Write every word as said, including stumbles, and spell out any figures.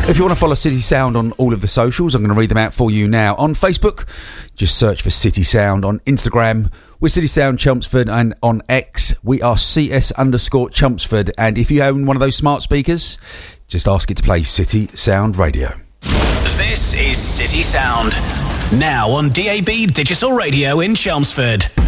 If you want to follow City Sound on all of the socials, I'm going to read them out for you now. On Facebook, just search for City Sound. On Instagram, we're City Sound Chelmsford, and on X, we are C S underscore Chelmsford. And if you own one of those smart speakers, just ask it to play City Sound Radio. This is City Sound, now on D A B Digital Radio in Chelmsford.